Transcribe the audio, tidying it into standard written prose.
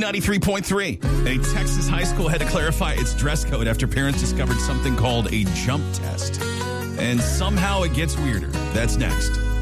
B93.3. A Texas high school had to clarify its dress code after parents discovered something called a jump test. And somehow it gets weirder. That's next.